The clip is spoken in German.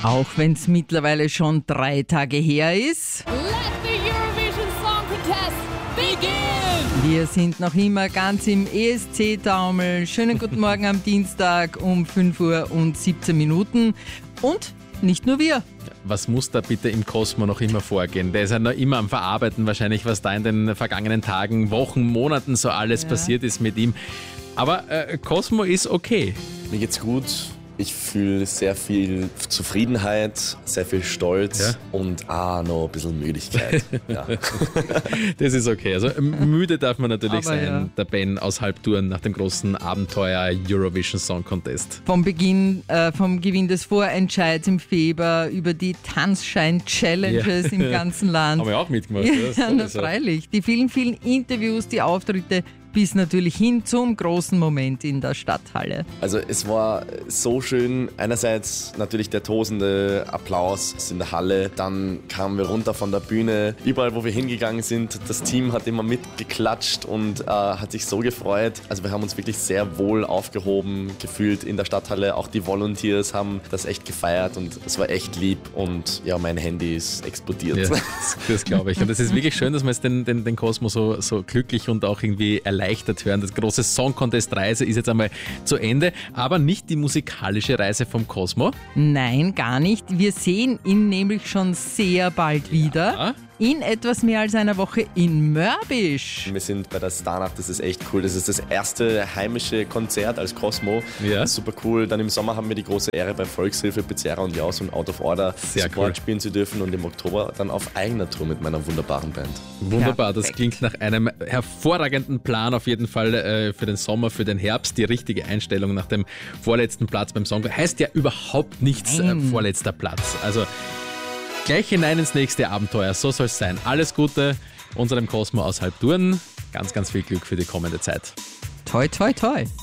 Auch wenn es mittlerweile schon 3 Tage her ist. Let the Eurovision Song Contest begin! Wir sind noch immer ganz im ESC-Taumel. Schönen guten Morgen am Dienstag um 5 Uhr und 17 Minuten. Und nicht nur wir. Was muss da bitte im Cosmo noch immer vorgehen? Der ist ja noch immer am Verarbeiten wahrscheinlich, was da in den vergangenen Tagen, Wochen, Monaten so alles passiert ist mit ihm. Aber Cosmo ist okay. Mir geht's gut. Ich fühle sehr viel Zufriedenheit, sehr viel Stolz und noch ein bisschen Müdigkeit. Ja. Das ist okay. Also müde darf man natürlich Aber sein, der Ben aus Halbtouren nach dem großen Abenteuer Eurovision Song Contest. Vom Gewinn des Vorentscheids im Februar über die Tanzschein-Challenges im ganzen Land. Haben wir auch mitgemacht. Ja, na, freilich. Die vielen, vielen Interviews, die Auftritte bis natürlich hin zum großen Moment in der Stadthalle. Also es war so schön. Einerseits natürlich der tosende Applaus in der Halle. Dann kamen wir runter von der Bühne. Überall, wo wir hingegangen sind, das Team hat immer mitgeklatscht und hat sich so gefreut. Also wir haben uns wirklich sehr wohl aufgehoben gefühlt in der Stadthalle. Auch die Volunteers haben das echt gefeiert und es war echt lieb. Und ja, mein Handy ist explodiert. Ja, das glaube ich. Und es ist wirklich schön, dass man jetzt den Cosmo so glücklich und auch irgendwie erleichtert hören. Das große Song Contest Reise ist jetzt einmal zu Ende, aber nicht die musikalische Reise vom Cosmo. Nein, gar nicht. Wir sehen ihn nämlich schon sehr bald wieder. In etwas mehr als einer Woche in Mörbisch. Wir sind bei der Starnacht, das ist echt cool. Das ist das erste heimische Konzert als Cosmo. Ja. Super cool. Dann im Sommer haben wir die große Ehre, bei Volkshilfe, Pizzerra und Jaus und Out of Order Support cool spielen zu dürfen und im Oktober dann auf eigener Tour mit meiner wunderbaren Band. Wunderbar, das Perfekt. klingt nach einem hervorragenden Plan auf jeden Fall für den Sommer, für den Herbst. Die richtige Einstellung nach dem vorletzten Platz beim Song. Heißt ja überhaupt nichts vorletzter Platz. Also gleich hinein ins nächste Abenteuer, so soll es sein. Alles Gute unserem Cosmo aus Halbtouren. Ganz, ganz viel Glück für die kommende Zeit. Toi, toi, toi.